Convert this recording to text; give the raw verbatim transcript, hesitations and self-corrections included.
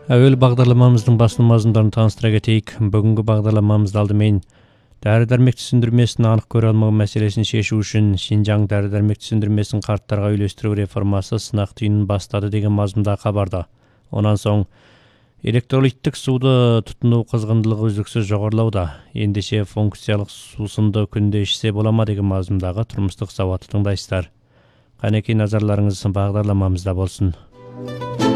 Әуел бағдарламамыздың басты мазмұндарын таныстыра кетейік. Бүгінгі бағдарламамызда алдымен дәрі-дәрмек түсіндірмесін анық көре алмау мәселесін шешу үшін Шинжаң дәрі-дәрмек түсіндірмесін қарттарға үйлестіру реформасы сынақ түйінін бастады деген мазмұнда хабарда. Онан соң электролиттік суды тұтыну қызғындылығы үздіксіз жоғарылауда. Ендеше функциялық сусынды күнде ішсе бола ма деген мазмұндағы тұрмыстық сауатты тыңдайсыздар. Қанекей назарларыңыз бағдарламамызда болсын.